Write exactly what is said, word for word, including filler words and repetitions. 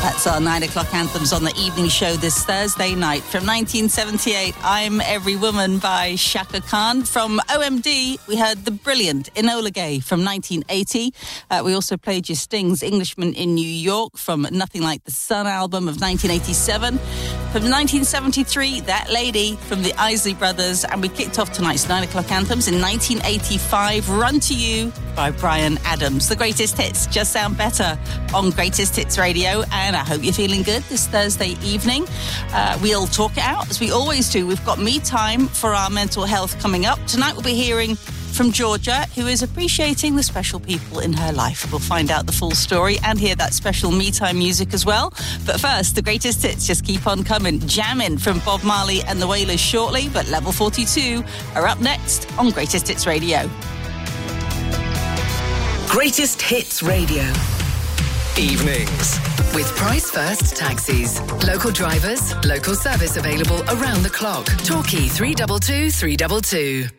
That's our nine o'clock anthems on the evening show this Thursday night. From nineteen seventy-eight, I'm Every Woman by Shaka Khan. From O M D, we heard the brilliant Enola Gay from nineteen eighty. Uh, we also played your Sting's Englishman in New York from Nothing Like the Sun album of nineteen eighty-seven. From nineteen seventy-three, That Lady from the Isley Brothers. And we kicked off tonight's nine o'clock anthems in nineteen eighty-five, Run to You by Bryan Adams. The greatest hits just sound better on Greatest Hits Radio. And I hope you're feeling good this Thursday evening. Uh, we'll talk it out, as we always do. We've got Me Time for our mental health coming up. Tonight we'll be hearing from Georgia, who is appreciating the special people in her life. We'll find out the full story and hear that special Me Time music as well. But first, the greatest hits just keep on coming. Jammin' from Bob Marley and the Wailers shortly, but Level forty-two are up next on Greatest Hits Radio. Greatest Hits Radio. Evenings. With Price First Taxis. Local drivers, local service available around the clock. Torquay three two two three two two.